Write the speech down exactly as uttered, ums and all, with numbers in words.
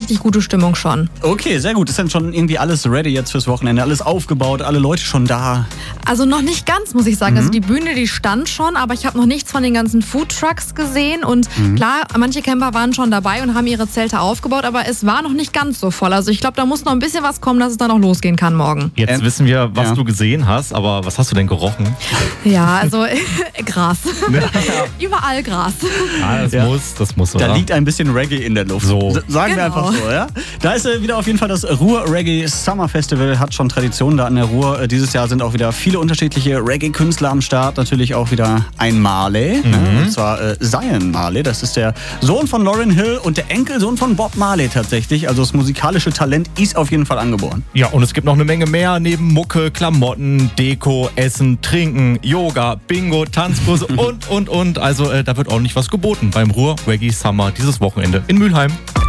richtig gute Stimmung schon. Okay, sehr gut. Ist dann schon irgendwie alles ready jetzt fürs Wochenende? Alles aufgebaut, alle Leute schon da? Also noch nicht ganz, muss ich sagen. Mhm. Also die Bühne, die stand schon, aber ich habe noch nichts von den ganzen Foodtrucks gesehen. Und mhm. klar, manche Camper waren schon dabei und haben ihre Zelte aufgebaut, aber es war noch nicht ganz so voll. Also ich glaube, da muss noch ein bisschen was kommen, dass es dann auch losgehen kann morgen. Jetzt Ähm, wissen wir, was ja. du gesehen hast, aber was hast du denn gerochen? Ja, also Gras. Überall Gras. Ah, das Ja. muss, das muss, oder? Da liegt ein bisschen Reggae in der Luft. So. S- Sagen wir Genau. einfach so, ja? Da ist äh, wieder auf jeden Fall das Ruhr Reggae Summer Festival, hat schon Tradition da an der Ruhr. Äh, dieses Jahr sind auch wieder viele unterschiedliche Reggae-Künstler am Start. Natürlich auch wieder ein Marley, Mhm. ne? Und zwar äh, Zion Marley. Das ist der Sohn von Lauryn Hill und der Enkelsohn von Bob Marley tatsächlich. Also das musikalische Talent ist auf jeden Fall angeboren. Ja, und es gibt noch eine Menge mehr neben Mucke, Klamotten, Deko, Essen, Trinken, Yoga, Bingo, Tanzkurse und, und, und. Also äh, da wird ordentlich was geboten beim Ruhr Reggae Summer dieses Wochenende in Mülheim.